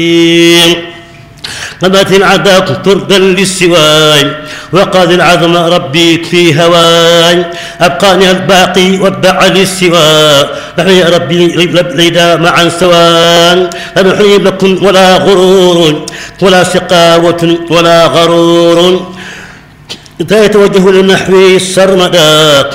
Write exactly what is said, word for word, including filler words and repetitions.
قضت العذاب طردا للسواي وقاد العظم ربي في هواي أبقاني الباقي وابدع للسوى نحن ربي ليدا معا سواء لا نحيي لكم ولا غرور ولا سقاوة ولا غرور يتوجه للنحو السرمدا